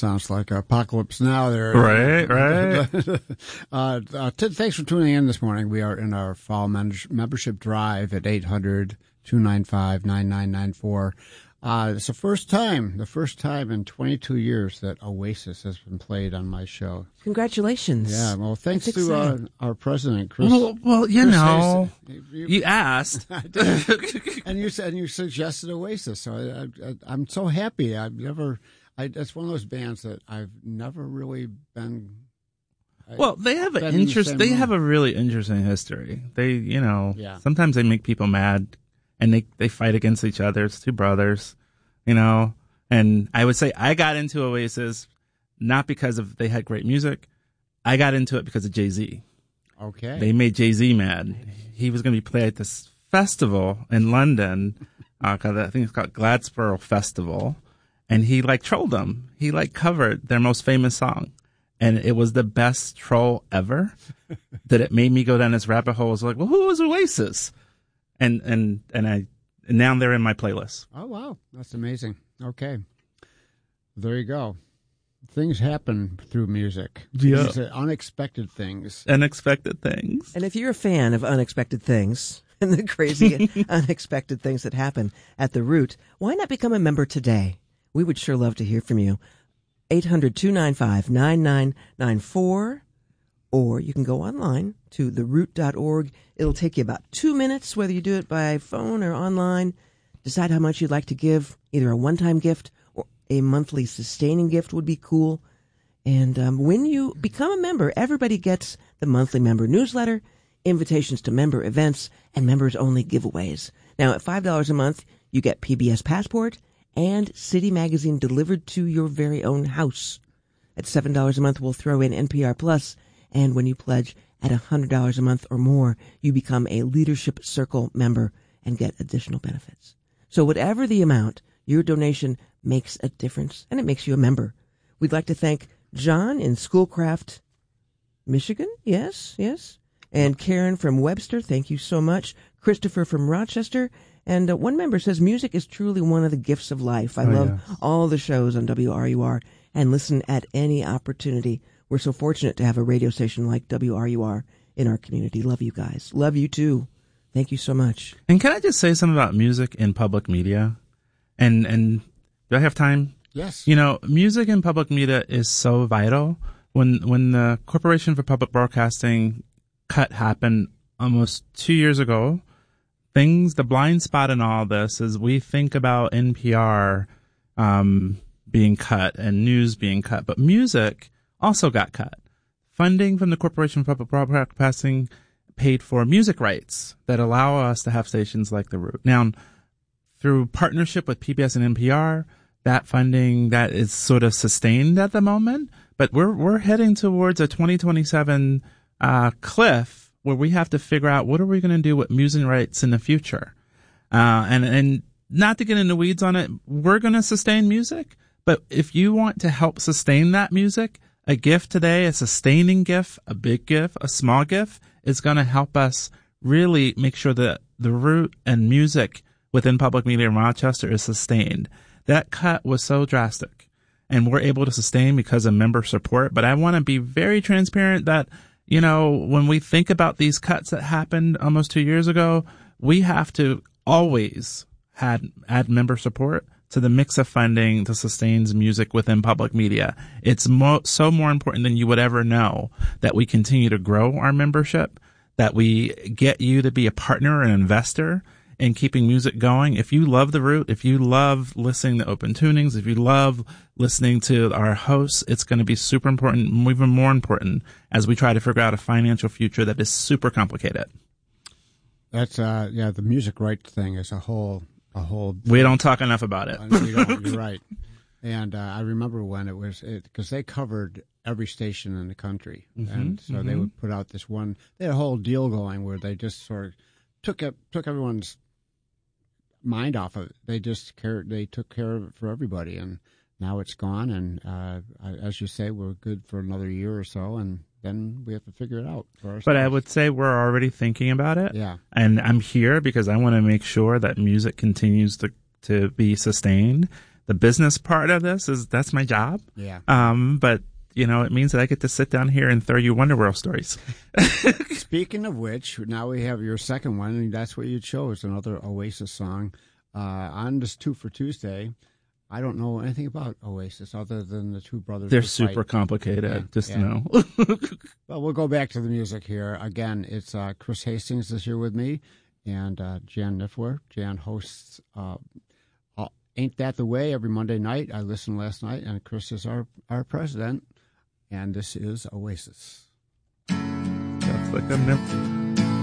sounds like Apocalypse Now there. Right. Thanks for tuning in this morning. We are in our fall membership drive at 800-295-9994. It's the first time in 22 years that Oasis has been played on my show. Congratulations. Yeah, well, thanks to our president, Chris. Well, you know, you asked. and you suggested Oasis, so I'm so happy. It's one of those bands that I've never really been. Well, they have a really interesting history. They, sometimes they make people mad. And they fight against each other. It's two brothers, And I would say I got into Oasis not because they had great music. I got into it because of Jay-Z. Okay. They made Jay-Z mad. He was going to be played at this festival in London. I think it's called Glastonbury Festival. And he trolled them. He covered their most famous song. And it was the best troll ever. That it made me go down this rabbit hole. I was like, well, who was Oasis? And now they're in my playlist. Oh, wow. That's amazing. Okay. There you go. Things happen through music. Yeah. Unexpected things. Unexpected things. And if you're a fan of unexpected things and the crazy unexpected things that happen at the Root, why not become a member today? We would sure love to hear from you. 800-295-9994. Or you can go online to theroot.org. It'll take you about 2 minutes, whether you do it by phone or online. Decide how much you'd like to give. Either a one-time gift or a monthly sustaining gift would be cool. And when you become a member, everybody gets the monthly member newsletter, invitations to member events, and members-only giveaways. Now, at $5 a month, you get PBS Passport and City Magazine delivered to your very own house. At $7 a month, we'll throw in NPR Plus. And when you pledge at $100 a month or more, you become a Leadership Circle member and get additional benefits. So whatever the amount, your donation makes a difference, and it makes you a member. We'd like to thank John in Schoolcraft, Michigan. Yes. And Karen from Webster. Thank you so much. Christopher from Rochester. And one member says, music is truly one of the gifts of life. I love all the shows on WRUR and listen at any opportunity. We're so fortunate to have a radio station like WRUR in our community. Love you guys. Love you too. Thank you so much. And can I just say something about music in public media? And do I have time? Yes. Music in public media is so vital. When the Corporation for Public Broadcasting cut happened almost 2 years ago, the blind spot in all this is we think about NPR being cut and news being cut, but music also got cut. Funding from the Corporation for Public Broadcasting paid for music rights that allow us to have stations like The Root. Now, through partnership with PBS and NPR, that funding that is sort of sustained at the moment, but we're heading towards a 2027 cliff where we have to figure out what are we going to do with music rights in the future. And not to get into weeds on it, we're going to sustain music, but if you want to help sustain that music, a gift today, a sustaining gift, a big gift, a small gift, is going to help us really make sure that The Root and music within public media in Rochester is sustained. That cut was so drastic, and we're able to sustain because of member support. But I want to be very transparent that, when we think about these cuts that happened almost 2 years ago, we have to always add member support to the mix of funding that sustains music within public media. It's so more important than you would ever know that we continue to grow our membership, that we get you to be a partner and investor in keeping music going. If you love The Root, if you love listening to Open Tunings, if you love listening to our hosts, it's going to be super important, even more important, as we try to figure out a financial future that is super complicated. That's, the music rights thing is a whole. We don't talk enough about it. We don't, you're right. And I remember when it was, because they covered every station in the country. And so they would put out this one, they had a whole deal going where they just sort of took everyone's mind off of it. They took care of it for everybody. And now it's gone. And as you say, we're good for another year or so. And then we have to figure it out for ourselves. But I would say we're already thinking about it. Yeah. And I'm here because I want to make sure that music continues to be sustained, the business part of this that's my job. Yeah. But it means that I get to sit down here and throw you Wonderworld stories. Speaking of which, now we have your second one, and that's what you chose, another Oasis song. On this Two for Tuesday, I don't know anything about Oasis other than the two brothers. They're super complicated, know. Well, we'll go back to the music here. Again, it's Chris Hastings is here with me, and Jan Niffler. Jan hosts Ain't That the Way every Monday night. I listened last night, and Chris is our president, and this is Oasis. That's like a